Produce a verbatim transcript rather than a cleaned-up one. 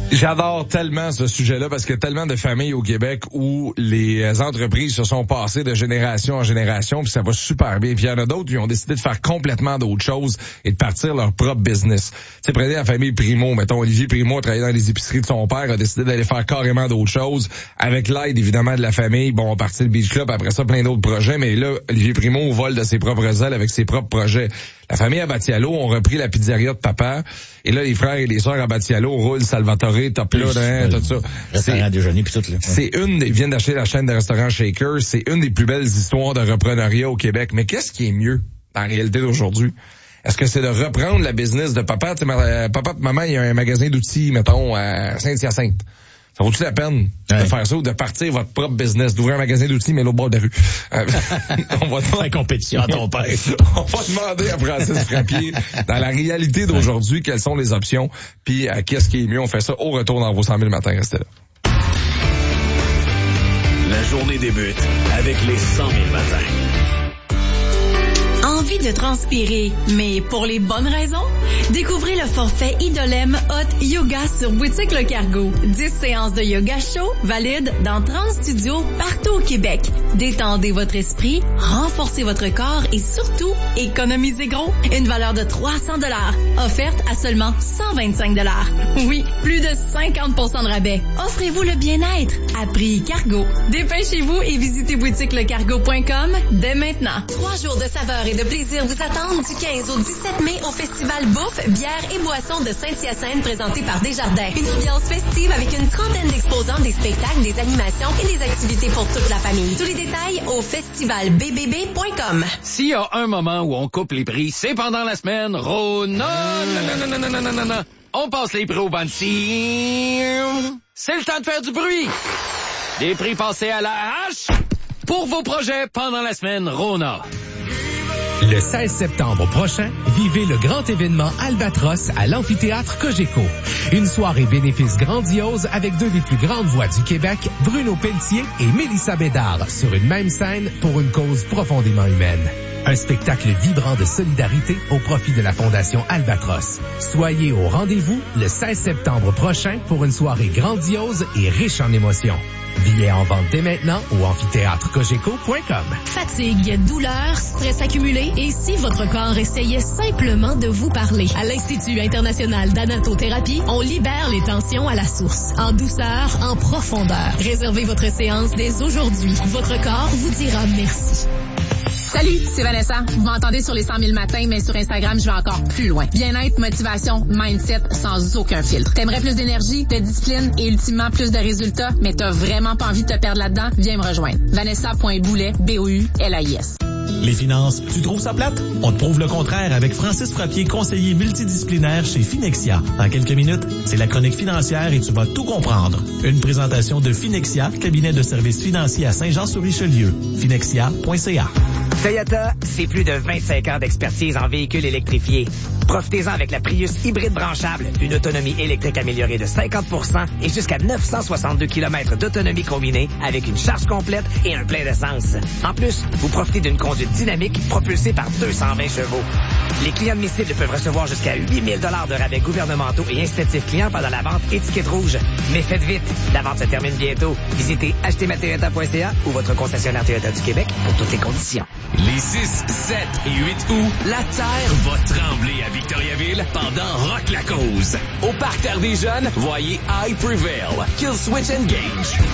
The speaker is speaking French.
J'adore tellement ce sujet-là parce qu'il y a tellement de familles au Québec où les entreprises se sont passées de génération en génération, puis ça va super bien. Puis il y en a d'autres qui ont décidé de faire complètement d'autres choses et de partir leur propre business. Tu sais, prenez la famille Primo, mettons, Olivier Primo a travaillé dans les épiceries de son père, a décidé d'aller faire carrément d'autres choses. Avec l'aide, évidemment, de la famille, bon, on partit le Beach Club, après ça, plein d'autres projets, mais là, Olivier Primo vole de ses propres ailes avec ses propres projets. La famille Abatialo ont repris la pizzeria de papa, et là, les frères et les sœurs Abatialo roulent Salvatore, Top Là, hein, tout ça. Restaurant déjeuner puis tout, là. C'est une des, ils viennent d'acheter la chaîne de restaurants Shaker, c'est une des plus belles histoires de repreneuriat au Québec. Mais qu'est-ce qui est mieux, en réalité d'aujourd'hui? Est-ce que c'est de reprendre la business de papa? Tu sais, ma, papa et maman, il y a un magasin d'outils, mettons, à Saint-Hyacinthe. Ça vaut-tu la peine ouais. de faire ça ou de partir votre propre business, d'ouvrir un magasin d'outils, mais l'autre bord de la rue? Euh, on va demander... compétition à ton père. On va demander à Francis Frappier, dans la réalité d'aujourd'hui, quelles sont les options, puis à qu'est-ce qui est mieux. On fait ça au retour dans vos cent mille matins. Restez là. La journée débute avec les cent mille matins. Envie de transpirer, mais pour les bonnes raisons? Découvrez le forfait Idolem Hot Yoga sur Boutique Le Cargo. dix séances de yoga chaud valides dans trente studios partout au Québec. Détendez votre esprit, renforcez votre corps et surtout, économisez gros. Une valeur de trois cents dollars, offerte à seulement cent vingt-cinq dollars. Oui, plus de cinquante pour cent de rabais. Offrez-vous le bien-être à prix Cargo. Dépêchez-vous et visitez boutique le cargo point com dès maintenant. Trois jours de saveur et de plaisir vous attendent du quinze au dix-sept mai au Festival Bouffe, bière et boissons de Saint-Hyacinthe présenté par Desjardins. Une ambiance festive avec une trentaine d'exposants, des spectacles, des animations et des activités pour toute la famille. Tous les détails au festival b b b point com. S'il y a un moment où on coupe les prix, c'est pendant la semaine Rona. Non, non, non, non, non, non, non, non. On passe les prix au Bansi. C'est le temps de faire du bruit. Des prix passés à la hache pour vos projets pendant la semaine Rona. Le seize septembre prochain, vivez le grand événement Albatros à l'amphithéâtre Cogeco. Une soirée bénéfice grandiose avec deux des plus grandes voix du Québec, Bruno Pelletier et Mélissa Bédard, sur une même scène pour une cause profondément humaine. Un spectacle vibrant de solidarité au profit de la Fondation Albatros. Soyez au rendez-vous le seize septembre prochain pour une soirée grandiose et riche en émotions. Billets en vente dès maintenant au amphithéâtre cogeco point com. Fatigue, douleur, stress accumulé et si votre corps essayait simplement de vous parler. À l'Institut international d'anatothérapie, on libère les tensions à la source, en douceur, en profondeur. Réservez votre séance dès aujourd'hui. Votre corps vous dira merci. Salut, c'est Vanessa. Vous m'entendez sur les cent mille matins, mais sur Instagram, je vais encore plus loin. Bien-être, motivation, mindset, sans aucun filtre. T'aimerais plus d'énergie, de discipline et ultimement plus de résultats, mais t'as vraiment pas envie de te perdre là-dedans? Viens me rejoindre. Vanessa point boulet, B O U L A I S. Les finances, tu trouves ça plate? On te prouve le contraire avec Francis Frappier, conseiller multidisciplinaire chez Finexia. Dans quelques minutes, c'est la chronique financière et tu vas tout comprendre. Une présentation de Finexia, cabinet de services financiers à Saint-Jean-sur-Richelieu. finexia point c a. Toyota, c'est plus de vingt-cinq ans d'expertise en véhicules électrifiés. Profitez-en avec la Prius hybride branchable, une autonomie électrique améliorée de cinquante pour cent et jusqu'à neuf cent soixante-deux kilomètres d'autonomie combinée avec une charge complète et un plein d'essence. En plus, vous profitez d'une conduite dynamique propulsée par deux cent vingt chevaux. Les clients admissibles peuvent recevoir jusqu'à huit mille dollars de rabais gouvernementaux et incitatifs clients pendant la vente étiquette rouge. Mais faites vite, la vente se termine bientôt. Visitez acheter ma toyota point c a ou votre concessionnaire Toyota du Québec pour toutes les conditions. Les six, sept et huit août, la Terre va trembler à Victoriaville pendant Rock la Cause. Au Parc Terre des Jeunes, voyez I Prevail, Kill Switch Engage.